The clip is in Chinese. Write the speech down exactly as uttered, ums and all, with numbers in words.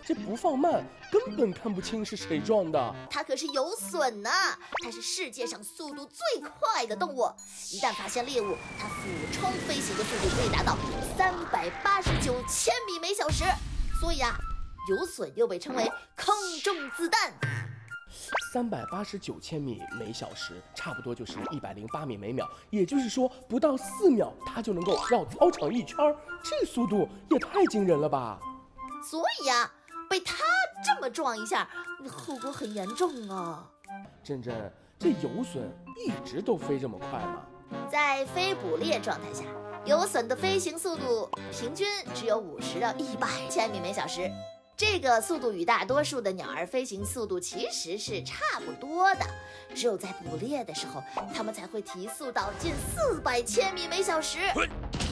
这不放慢，根本看不清是谁撞的。 它可是游隼呢、啊，它是世界上速度最快的动物。一旦发现猎物，它俯冲飞行的速度可以达到三百八十九千米每小时。所以啊，游隼又被称为空中子弹。 三百八十九千米每小时，差不多就是一百零八米每秒，也就是说，不到四秒，它就能够绕操场一圈，这速度也太惊人了吧！ 所以啊，被它这么撞一下，后果很严重啊。 珍珍，这游隼一直都飞这么快吗？ 在非捕猎状态下，游隼的飞行速度平均只有五十到一百千米每小时。这个速度与大多数的鸟儿飞行速度其实是差不多的，只有在捕猎的时候，它们才会提速到近四百千米每小时。